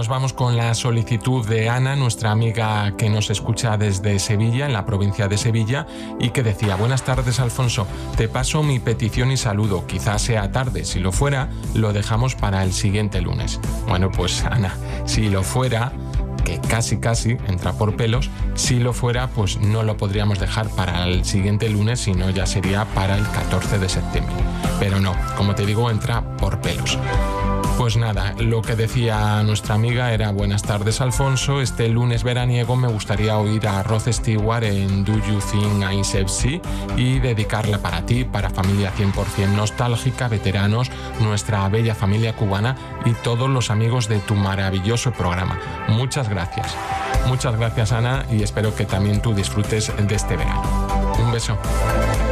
nos vamos con la solicitud de Ana, nuestra amiga que nos escucha desde Sevilla, en la provincia de Sevilla, y que decía: buenas tardes, Alfonso, te paso mi petición y saludo. Quizás sea tarde, si lo fuera, lo dejamos para el siguiente lunes. Bueno, pues Ana, si lo fuera, que casi entra por pelos, si lo fuera, pues no lo podríamos dejar para el siguiente lunes, sino ya sería para el 14 de septiembre. Pero no, como te digo, entra por pelos. Pues nada, lo que decía nuestra amiga era: buenas tardes, Alfonso, este lunes veraniego me gustaría oír a Rod Stewart en Do You Think I'm Sexy y dedicarla para ti, para familia 100% nostálgica, veteranos, nuestra bella familia cubana y todos los amigos de tu maravilloso programa. Muchas gracias. Muchas gracias, Ana, y espero que también tú disfrutes de este verano. Un beso.